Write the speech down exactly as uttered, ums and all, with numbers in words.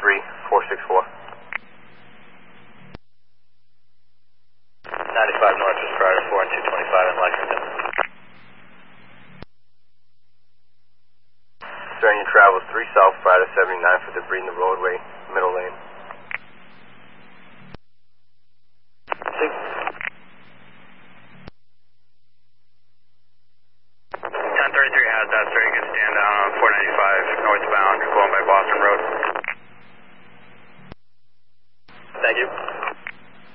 three four six four. ninety-five Northwest Prior four and two twenty-five in Lexington. Starting your travels three South Friday seventy-nine for debris in the roadway, middle lane. Six. ten thirty-three has that, sir. You can stand down on four ninety-five northbound, going by Boston Road.